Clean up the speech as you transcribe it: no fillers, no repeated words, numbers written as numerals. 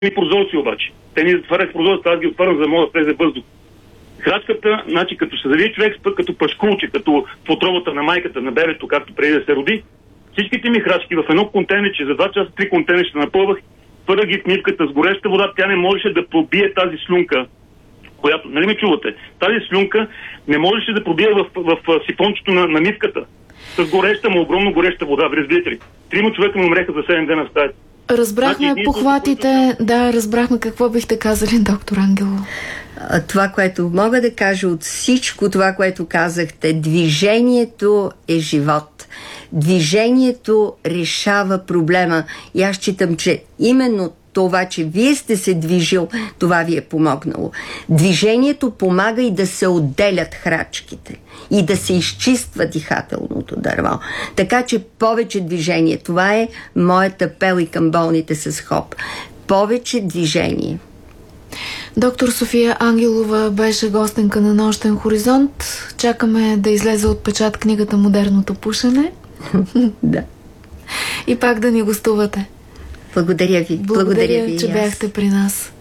прозорци обаче. Те ни затварях прозорци, аз ги отварям, за да мога да влезе въздух. Крачката, значи като се завие човек, като пашкулче, като в отробата на майката, на бебето, както преди да се роди, всичките ми храчки в едно контейнерче, за 2 часа 3 контейнерчета напълвах, твърдах ги в мивката с гореща вода, тя не можеше да пробие тази слюнка, която, нали ме чувате, тази слюнка не можеше да пробие в сифончето на мивката с гореща, огромно гореща вода, връзбите ли. 3 човека ме умреха за 7 дена в стаята. Разбрахме похватите, да, разбрахме какво бихте казали, доктор Ангелов. Това, което мога да кажа от всичко това, което казахте, движението е живот. Движението решава проблема. И аз считам, че именно това, че вие сте се движил, това ви е помогнало. Движението помага и да се отделят храчките и да се изчиства дихателното дърво. Така че повече движение. Това е моят апел и към болните с ХОП. Повече движение. Доктор София Ангелова беше гостенка на Нощен хоризонт. Чакаме да излезе от печат книгата "Модерното пушене". Да. И пак да ни гостувате. Благодаря ви. Благодаря ви, че бяхте при нас.